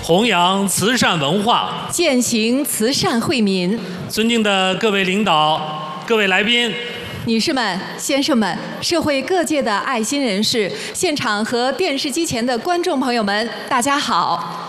弘扬慈善文化， 践行慈善惠民。 尊敬的各位领导、各位来宾、 女士们、先生们，社会各界的爱心人士，现场和电视机前的观众朋友们，大家好！